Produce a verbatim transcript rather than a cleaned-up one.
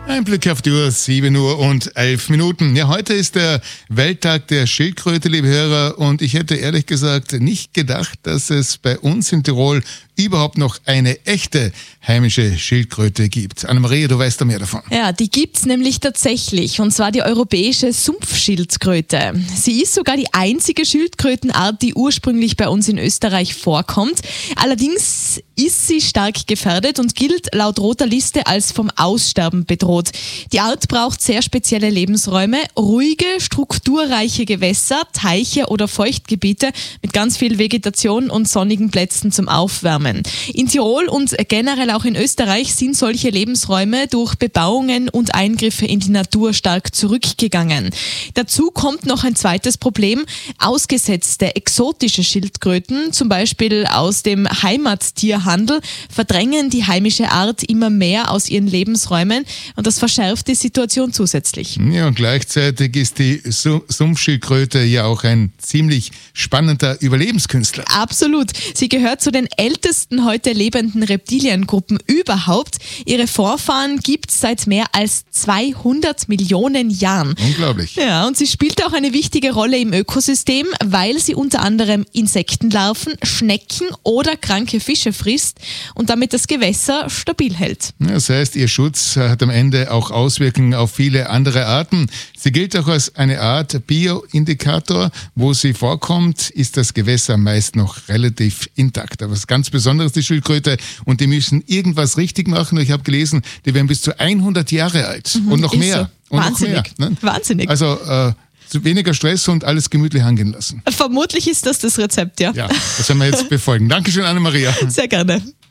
Ein Blick auf die Uhr, sieben Uhr und elf Minuten. Ja, heute ist der Welttag der Schildkröte, liebe Hörer, und ich hätte ehrlich gesagt nicht gedacht, dass es bei uns in Tirol überhaupt noch eine echte heimische Schildkröte gibt. Annemarie, du weißt da mehr davon. Ja, die gibt's nämlich tatsächlich, und zwar die europäische Sumpfschildkröte. Sie ist sogar die einzige Schildkrötenart, die ursprünglich bei uns in Österreich vorkommt. Allerdings ist sie stark gefährdet und gilt laut Roter Liste als vom Aussterben bedroht. Die Art braucht sehr spezielle Lebensräume, ruhige, strukturreiche Gewässer, Teiche oder Feuchtgebiete mit ganz viel Vegetation und sonnigen Plätzen zum Aufwärmen. In Tirol und generell auch in Österreich sind solche Lebensräume durch Bebauungen und Eingriffe in die Natur stark zurückgegangen. Dazu kommt noch ein zweites Problem. Ausgesetzte, exotische Schildkröten, zum Beispiel aus dem Heimattierhandel, verdrängen die heimische Art immer mehr aus ihren Lebensräumen, und das verschärft die Situation zusätzlich. Ja, und gleichzeitig ist die Sumpfschildkröte ja auch ein ziemlich spannender Überlebenskünstler. Absolut. Sie gehört zu den ältesten heute lebenden Reptiliengruppen überhaupt. Ihre Vorfahren gibt es seit mehr als zweihundert Millionen Jahren. Unglaublich. Ja, und sie spielt auch eine wichtige Rolle im Ökosystem, weil sie unter anderem Insektenlarven, Schnecken oder kranke Fische frisst und damit das Gewässer stabil hält. Das heißt, ihr Schutz hat am Ende auch Auswirkungen auf viele andere Arten. Sie gilt auch als eine Art Bioindikator. Wo sie vorkommt, ist das Gewässer meist noch relativ intakt. Aber was ganz Besonderes, die Schildkröte, und die müssen irgendwas richtig machen. Ich habe gelesen, die werden bis zu hundert Jahre alt und noch mehr. So. Und Wahnsinnig. Noch mehr, ne? Wahnsinnig. Also äh, weniger Stress und alles gemütlich angehen lassen. Vermutlich ist das das Rezept, ja. Ja, das werden wir jetzt befolgen. Dankeschön, Annemarie. Sehr gerne.